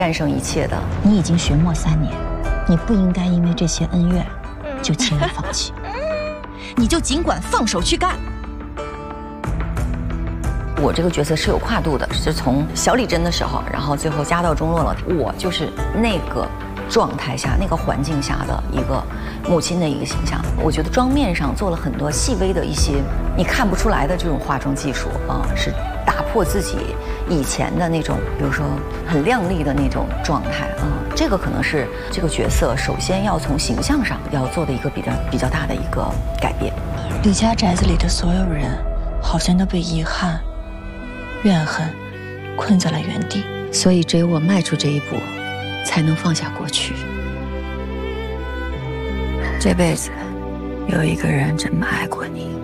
战胜一切的。 你已经学墨3年，你不应该因为这些恩怨就轻易放弃，你就尽管放手去干。 我这个角色是有跨度的，是从小李真的时候，然后最后家道中落了，我就是那个状态下、那个环境下的一个母亲的一个形象。我觉得妆面上做了很多细微的一些你看不出来的这种化妆技术啊，是打破自己以前的那种，比如说很靓丽的那种状态啊。这个可能是这个角色首先要从形象上要做的一个比较大的一个改变。 李家宅子里的所有人，好像都被遗憾、怨恨困在了原地，所以只有我迈出这一步，才能放下过去。这辈子有一个人这么爱过你。